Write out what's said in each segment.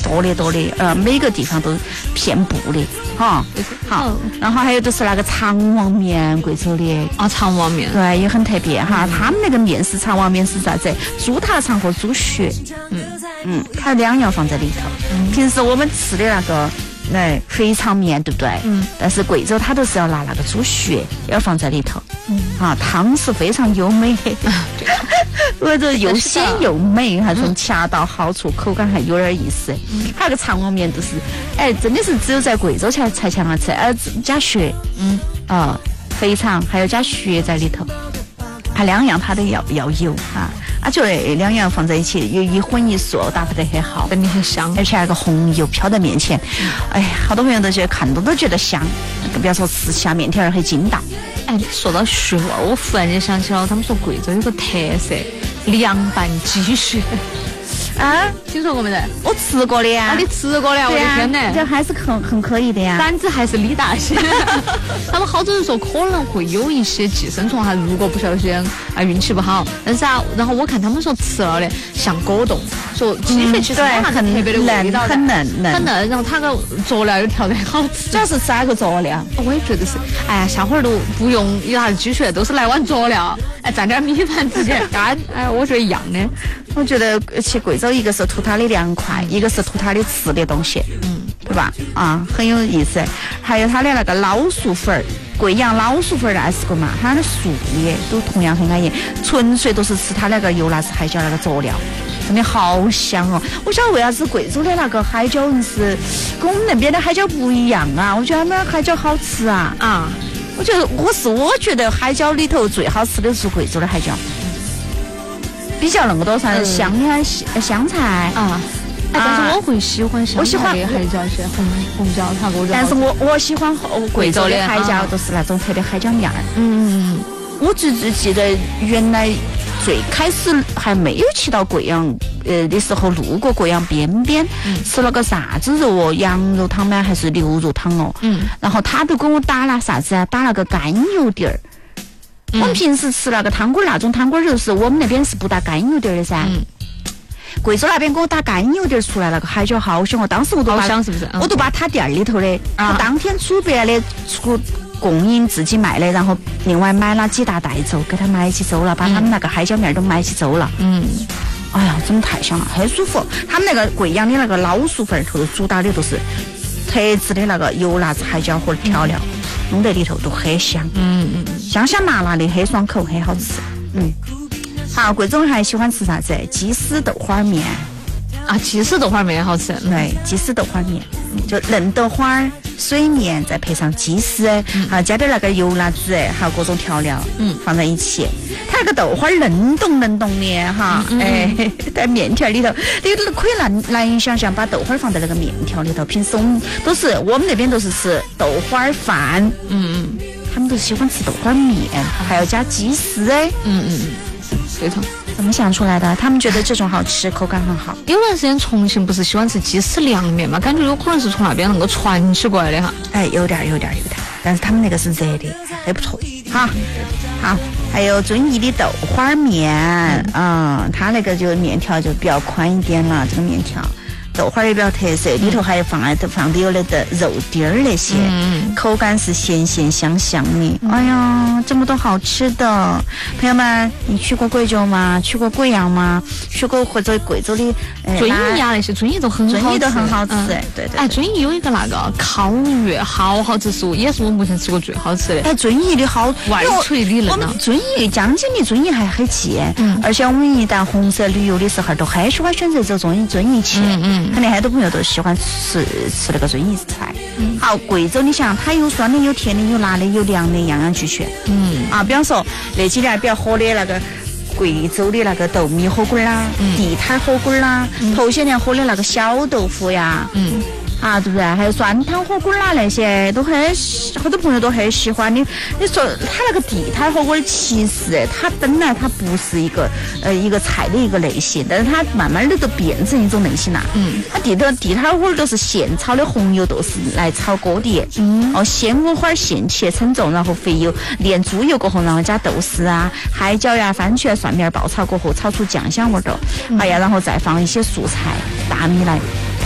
多的，每个地方都遍布的，哈。好，然后还有就是那个肠旺面，贵州的啊，肠旺面， 对，也很特别哈。他们那个面是肠旺面是啥子？猪大肠和猪血，它2样放在里头。平时我们吃的那个肥肠面，对不对？但是贵州它都是要拿那个猪血要放在里头。汤是非常优美的，或者又鲜又美，还是恰到好处，口感还有点意思。它那个肠旺面都是，真的是只有在贵州才像啊吃，加血，肥肠还要加血在里头，它2样它都要有啊。就2样放在一起，一荤一素，搭配得很好， 真的很香， 而且那个红油飘在面前，好多朋友都觉得看到都觉得香，更不要说吃下面条很筋道。 说到血味，我忽然间想起了，他们说贵州有个特色，凉拌鸡血。听说过没得？ 我吃过的呀。 你吃过的呀？我的天哪， 这还是很可以的呀。 胆子还是你大些。他们好多人说可能会有一些寄生虫哈，如果不小心运气不好。但是然后我看他们说吃了的像果冻，说鸡血其实它特别的味道， 很嫩， 然后它个佐料又调得好吃。 主要是吃那个佐料， 我也觉得是。下会儿都不用一啥鸡血，都是来碗佐料，蘸点米饭直接干。我觉得一样的。 我觉得去贵州，一个是图它的凉快，一个是图它的吃的东西，对吧？很有意思。还有它的那个老薯粉儿，贵阳老薯粉儿大家吃过嘛？它的素的都同样很安逸，纯粹都是吃它那个油辣子海椒那个佐料，真的好香哦！我晓得为啥子贵州的那个海椒是跟我们那边的海椒不一样啊？我觉得他们海椒好吃啊！我觉得海椒里头最好吃的是贵州的海椒。比较那么多啥香菜但是我会喜欢香菜的海椒些红椒，它我但是我喜欢贵州的海椒，都是那种特别海椒面儿。我只记得原来最开始还没有去到贵阳的时候，路过贵阳边吃了个啥子肉哦，羊肉汤吗？还是牛肉汤哦？然后他都跟我打了啥子啊？打了个干油碟儿。我们平时吃那个汤锅那种汤锅肉是我们那边是不打干油碟的噻。贵州那边给我打干油碟出来那个海椒好香哦，当时我都好香是不是？ 我都把他店里头的当天煮白的供应自己卖的，然后另外买了几大袋走，给他买起走了，把他们那个海椒面都买起走了。哎呀，真的太香了，很舒服。他们那个贵阳的那个老薯粉头主打的都是特制的那个油辣子海椒或者调料。弄在里头都很香，香香辣辣的，很爽口，很好吃。好，贵州人还喜欢吃啥子？鸡丝豆花面鸡丝豆花面好吃。 对，鸡丝豆花面就嫩豆花、水面，再配上鸡丝，还加点那个油辣子，还有各种调料，放在一起。它那个豆花嫩冻的哈，在面条里头，你可以难以想象把豆花放在那个面条里头。平时我们那边都是吃豆花饭，他们都喜欢吃豆花面，还要加鸡丝， 对头。 怎么想出来的？他们觉得这种好吃，口感很好。 有段时间重庆不是喜欢吃鸡丝凉面嘛？感觉有可能是从那边能够传起过来的哈。 有点，但是他们那个是热的，还不错。好，还有遵义的豆花面，它那个就面条就比较宽一点了，这个面条。豆花也比较特色，里头还放的有那个肉丁儿那些，口感是咸咸香香的。哎呀，这么多好吃的，朋友们，你去过贵州吗？去过贵阳吗？去过或者贵州的遵义那些遵义都很好吃， 遵义都很好吃。对。 遵义有一个那个烤鱼，好吃食物，也是我目前吃过最好吃的。 遵义的好外脆里嫩。 我们遵义江津离遵义还很近，而且我们一旦红色旅游的时候，都很喜欢选择走遵义去。肯定很多朋友都喜欢吃那个遵义菜。好，贵州你想，它有酸的，有甜的，有辣的，有凉的，样样俱全。比方说那几年比较火的那个贵州的那个豆米火锅啦，地摊火锅啦，头些年火的那个小豆腐呀，对不对？还有酸汤火锅啦，那些都好多朋友都很喜欢。你说它那个地摊火锅，其实它本来它不是一个菜的一个类型，但是它慢慢的都变成一种类型了。它地摊火锅都是现炒的红油豆豉来炒锅底，鲜五花现切称重，然后肥油炼猪油过后，然后加豆豉啊、海椒呀、番茄、蒜苗爆炒过后，炒出酱香味儿的。然后再放一些素菜、大米来配。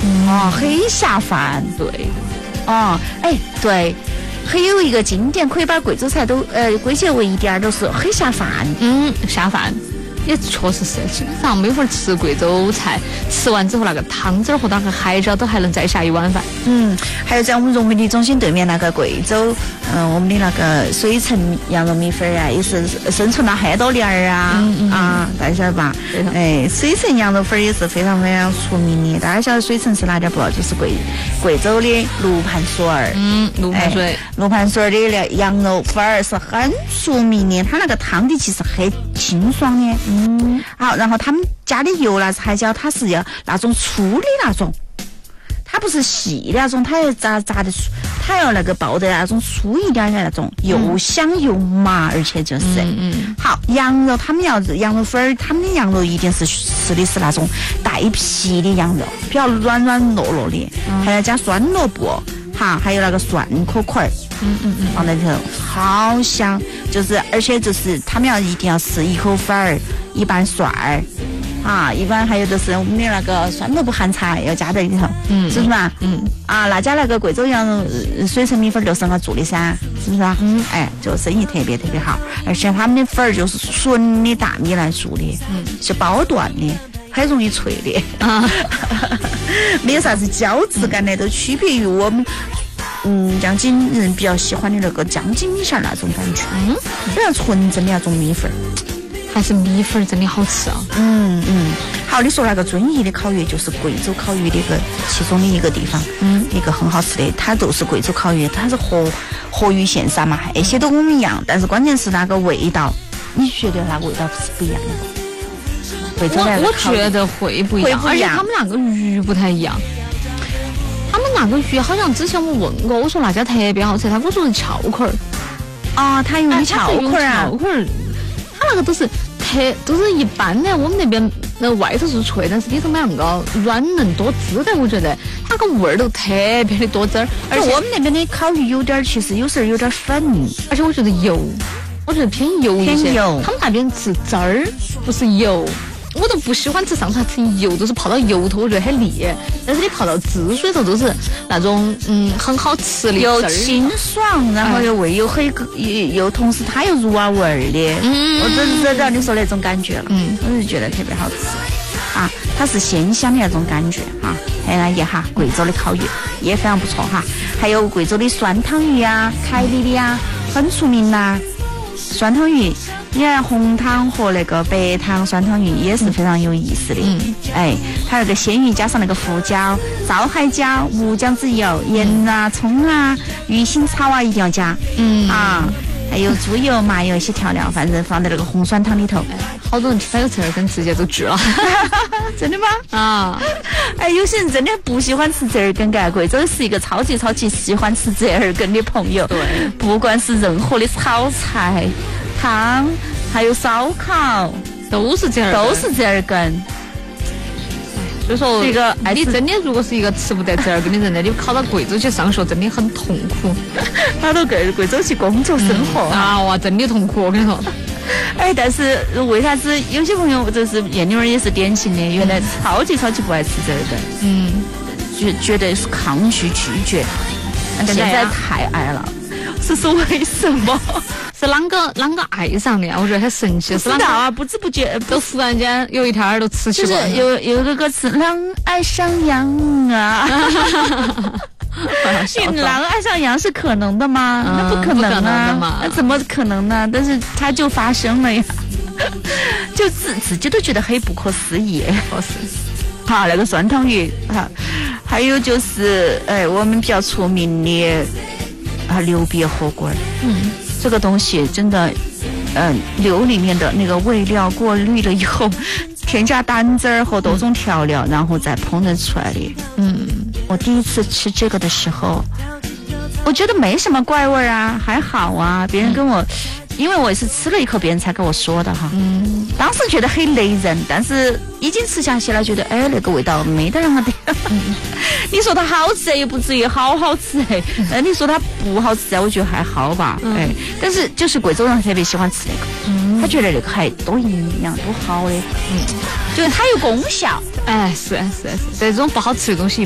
很下饭。 对， 对。还有一个经典，可以把贵州菜都归结为一点，都是很下饭。 下饭也确实是，基本上每会儿吃贵州菜，吃完之后那个汤汁儿和那个海椒都还能再下一碗饭。 还有在我们荣美的中心对面那个贵州，我们的那个水城羊肉米粉啊，也是生存了很多年啊。大家晓得吧？水城羊肉粉也是非常非常出名的。大家晓得水城是哪点不？就是贵州的泸盘水儿。泸盘水儿的羊肉粉儿是很出名的，它那个汤底其实很清爽的。好，然后他们家的油呢，海椒它是要那种粗的那种，它不是细的那种，它要炸的，它要那个爆的那种粗一点的那种，又香又麻，而且就是好羊肉，他们要羊肉粉儿，他们的羊肉一定是吃的是那种带皮的羊肉，比较软软糯糯的，还要加酸萝卜。还有那个蒜壳块儿，放在里头，好香。而且他们一定要吃一口粉儿，一半蒜儿，一般还有就是我们的那个酸萝卜咸菜要加在里头，是不是嘛？那家那个贵州羊肉水城米粉就是我做的噻，是不是啊？就生意特别特别好，而且他们的粉儿就是纯的大米来做的，是包段的。很容易脆的没有啥子胶质感的，都区别于我们江津人比较喜欢的那个江津米线那种感觉，非常纯正的那种米粉， 还是米粉真的好吃啊。 好，你说那个遵义的烤鱼就是贵州烤鱼的其中的一个地方，一个很好吃的，它就是贵州烤鱼，它是河鱼现杀嘛，那些都跟我们一样，但是关键是那个味道，你觉得那味道是不一样的？ 我觉得会不一样，而且他们那个鱼不太一样。他们那个鱼好像之前我问过，我说那家特别好吃，他跟我说是翘块儿。 他用的翘块儿啊。 翘块儿，他那个都是一般的，我们那边那外头是脆，但是里头没那个软嫩多汁的，我觉得那个味儿都特别的多汁儿。 而且我们那边的烤鱼有点，其实有时候有点粉， 而且我觉得油，我觉得偏油一些。他们那边是汁儿，不是油。我都不喜欢吃上菜吃油，都是泡到油头，我觉得很腻。但是你泡到汁水头都是那种很好吃的， 又清爽，然后又味又很又同时它又入味儿的。我知道你说那种感觉了。我就觉得特别好吃它是鲜香的那种感觉贵州的烤鱼也非常不错还有贵州的酸汤鱼啊，凯里的呀，很出名呐。酸汤鱼，你看红汤和那个白汤酸汤鱼也是非常有意思的。它那个鲜鱼加上那个胡椒、烧海椒、无姜子油、盐啊、葱啊、鱼腥草啊，一定要加。还有猪油、麻油一些调料，反正放在那个红酸汤里头。 好多人吃那个折耳根直接就拒了。 真的吗？有些人真的不喜欢吃折耳根的。贵州是一个超级喜欢吃折耳根的朋友。 对， 不管是任何的炒菜、汤，还有烧烤， 都是折耳根。 所以说，你真的如果是一个吃不得折耳根的人呢，你考到贵州去上学真的很痛苦。 他到贵州去工作生活哇，真的痛苦，我跟你说。 但是为啥子有些朋友就是燕妮儿也是典型的，原来超级不爱吃折耳根，觉得是抗拒拒绝，现在太爱了，是为什么？ 是啷个爱上的？我觉得很神奇。 知道啊，不知不觉都忽然间有一天儿都吃起了。 就是有个歌词，狼爱上羊啊。狼爱上羊是可能的吗？那不可能啊，那怎么可能呢？但是它就发生了呀，就自己都觉得很不可思议。那个酸汤鱼还有就是我们比较出名的牛鼻火锅。这个东西真的牛里面的那个味料过滤了以后，添加蛋汁儿和多种调料，然后再烹饪出来的。我第一次吃这个的时候，我觉得没什么怪味啊，还好啊。别人跟我，因为我也是吃了一口，别人才跟我说的当时觉得很雷人，但是已经吃下去了，觉得那个味道没得那么的。你说它好吃也不至于好吃你说它不好吃我觉得还好吧。但是就是贵州人特别喜欢吃那个，他觉得那个还多营养多好的，就是它有功效。 是这种不好吃的东西